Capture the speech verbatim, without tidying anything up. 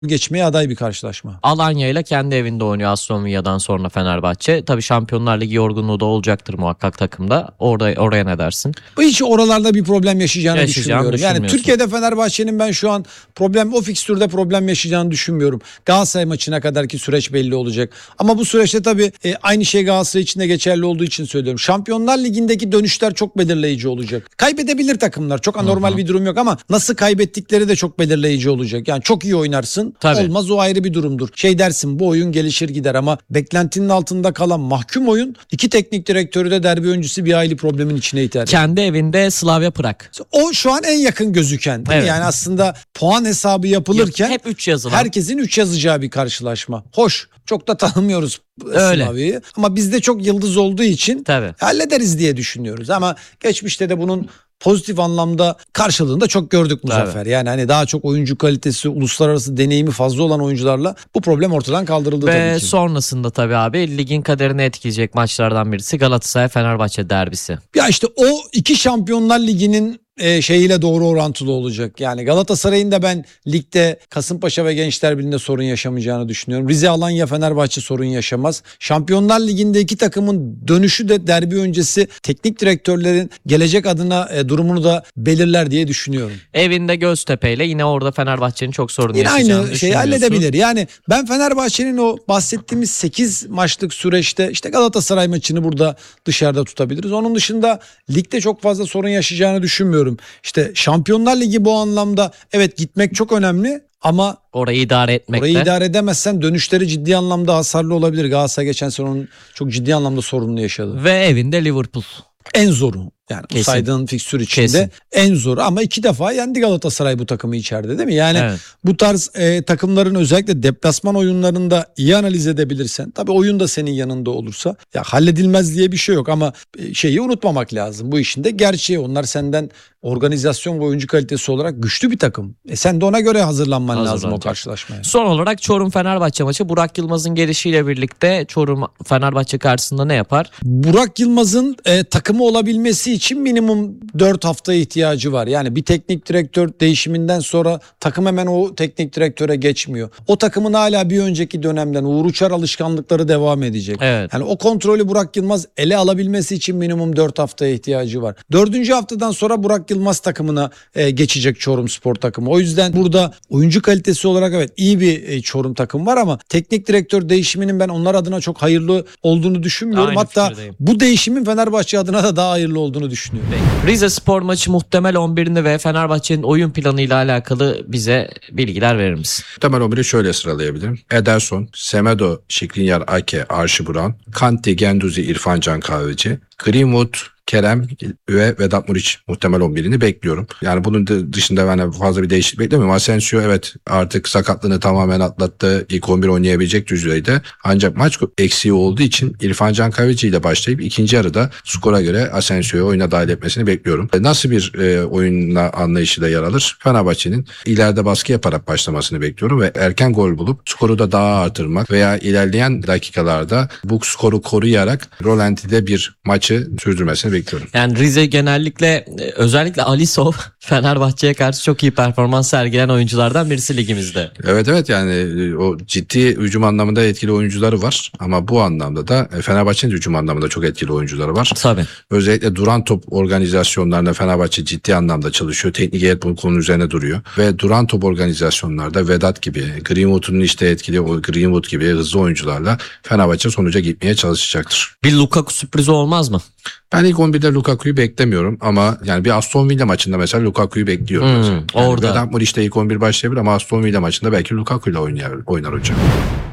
geçmeye aday bir karşılaşma. Alanya ile kendi evinde oynuyor Aston Villa'dan sonra Fenerbahçe. Tabii Şampiyonlar Ligi yorgunluğu da olacaktır muhakkak takımda. Orada oraya ne dersin? Hiç oralarda bir problem yaşayacağını, Yaşayacağını düşünmüyorum. Yani Türkiye'de Fenerbahçe'nin ben şu an problem o fikstürde problem yaşayacağını düşünmüyorum. Galatasaray maçına kadarki süreç belli olacak. Ama bu süreçte tabii e, aynı şey Galatasaray için de geçerli olduğu için söylüyorum. Şampiyonlar Ligi'ndeki dönüşler çok belirleyici olacak. Kaybedebilir takımlar. Çok anormal Hı-hı. bir durum yok ama nasıl kaybettikleri de çok belirleyici olacak. Yani çok iyi oynarsın. Tabii. Olmaz, o ayrı bir durumdur. Şey dersin, bu oyun gelişir gider ama beklentinin altında kalan mahkum oyun, iki teknik direktörü de derbi öncüsü bir aile problemin içine iter. Kendi evinde Slavia Prag. O şu an en yakın gözüken. Evet. Yani aslında puan hesabı yapılırken hep üç yazılan. Herkesin üç yazacağı bir karşılaşma. Hoş. Çok da tanımıyoruz Slavia'yı ama bizde çok yıldız olduğu için Tabii. hallederiz diye düşünüyoruz. Ama geçmişte de bunun pozitif anlamda karşılığını da çok gördük Muzaffer. Evet. Yani hani daha çok oyuncu kalitesi, uluslararası deneyimi fazla olan oyuncularla bu problem ortadan kaldırıldı Ve tabii ki. Ve sonrasında tabii abi ligin kaderini etkileyecek maçlardan birisi Galatasaray-Fenerbahçe derbisi. Ya işte o iki Şampiyonlar Ligi'nin E, şeyiyle doğru orantılı olacak. Yani Galatasaray'ın da ben ligde Kasımpaşa ve Gençler Birliği'nde sorun yaşamayacağını düşünüyorum. Rize, Alanya, Fenerbahçe sorun yaşamaz. Şampiyonlar Ligi'nde iki takımın dönüşü de derbi öncesi teknik direktörlerin gelecek adına e, durumunu da belirler diye düşünüyorum. Evinde Göztepe ile yine orada Fenerbahçe'nin çok sorun yine yaşayacağını aynı şeyi halledebilir. Yani ben Fenerbahçe'nin o bahsettiğimiz sekiz maçlık süreçte işte Galatasaray maçını burada dışarıda tutabiliriz. Onun dışında ligde çok fazla sorun yaşayacağını düşünmüyorum. İşte Şampiyonlar Ligi bu anlamda evet gitmek çok önemli ama orayı idare etmekte. Orayı idare edemezsen dönüşleri ciddi anlamda hasarlı olabilir. Galatasaray geçen sene onun çok ciddi anlamda sorununu yaşadı. Ve evinde Liverpool. En zoru. Yani Kesin. saydığın fikstür içinde Kesin. en zoru ama iki defa yendi Galatasaray bu takımı içeride, değil mi? Yani evet. bu tarz e, takımların özellikle deplasman oyunlarında iyi analiz edebilirsen, tabii oyun da senin yanında olursa ya halledilmez diye bir şey yok ama e, şeyi unutmamak lazım. Bu işin de gerçeği, onlar senden organizasyon ve oyuncu kalitesi olarak güçlü bir takım. E sen de ona göre hazırlanman Hazırlanacak. lazım o karşılaşmaya. Son olarak Çorum-Fenerbahçe maçı. Burak Yılmaz'ın gelişiyle birlikte Çorum Fenerbahçe karşısında ne yapar? Burak Yılmaz'ın e, takımı olabilmesi için minimum dört hafta ihtiyacı var. Yani bir teknik direktör değişiminden sonra takım hemen o teknik direktöre geçmiyor. O takımın hala bir önceki dönemden Uğur Uçar alışkanlıkları devam edecek. Evet. Yani o kontrolü Burak Yılmaz ele alabilmesi için minimum dört haftaya ihtiyacı var. Dördüncü haftadan sonra Burak Yılmaz takımına e, geçecek Çorumspor takımı. O yüzden burada oyuncu kalitesi olarak evet iyi bir e, Çorum takım var ama teknik direktör değişiminin ben onlar adına çok hayırlı olduğunu düşünmüyorum. Aynı Hatta fikirdeyim. Bu değişimin Fenerbahçe adına da daha hayırlı olduğunu düşünüyorum. Rize Spor maçı muhtemel on birini ve Fenerbahçe'nin oyun planıyla alakalı bize bilgiler verir misin? Muhtemel on biri şöyle sıralayabilirim. Ederson, Semedo, Skriniar, Ake, Archie Buran, Kanti, Genduzi, İrfan Can Kahveci, Greenwood, Kerem ve Vedat Muriç muhtemel on birini bekliyorum. Yani bunun dışında ben fazla bir değişiklik beklemiyorum. Asensio evet artık sakatlığını tamamen atlattı. İlk on bir oynayabilecek düzeyde. Ancak maç eksiği olduğu için İrfan Can Kahveci ile başlayıp ikinci yarıda skora göre Asensio'yu oyuna dahil etmesini bekliyorum. Nasıl bir e, oyunla anlayışı da yer alır? Fenerbahçe'nin ileride baskı yaparak başlamasını bekliyorum ve erken gol bulup skoru da daha artırmak veya ilerleyen dakikalarda bu skoru koruyarak rolantide bir maçı sürdürmesini bekliyorum. Yani Rize genellikle özellikle Alisov Fenerbahçe'ye karşı çok iyi performans sergileyen oyunculardan birisi ligimizde. Evet evet yani o ciddi hücum anlamında etkili oyuncuları var ama bu anlamda da Fenerbahçe'nin hücum anlamında çok etkili oyuncuları var. Tabii. Özellikle duran top organizasyonlarında Fenerbahçe ciddi anlamda çalışıyor. Teknik heyet bu konu üzerine duruyor ve duran top organizasyonlarda Vedat gibi, Greenwood'un işte etkili o Greenwood gibi hızlı oyuncularla Fenerbahçe sonuca gitmeye çalışacaktır. Bir Lukaku sürprizi olmaz mı? Ben ilk on birde Lukaku'yu beklemiyorum ama yani bir Aston Villa maçında mesela Lukaku'yu bekliyorum. Hmm, yani orada. Vedat Muriç de ilk on bir başlayabilir ama Aston Villa maçında belki Lukaku'yla oynar, oynar hocam.